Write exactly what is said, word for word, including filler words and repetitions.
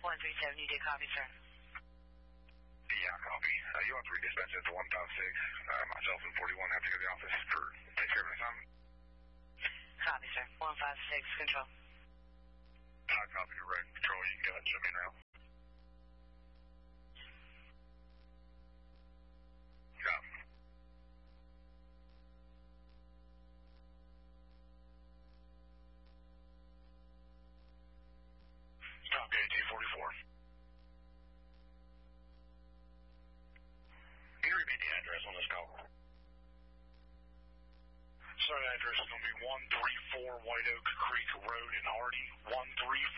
one three seven, you did copy, sir. Yeah, copy. Uh, you want to redispatch at the one five six. Uh, myself and forty-one have to go to the office for take care of an assignment. Copy, sir. one five six, control. I copy your right control. You can go ahead and show me around. Copy. Copy, eighteen forty-four. Can you repeat the address on this call? Sir, the address is going to be one three four White Oak Creek Road in Hardy. one three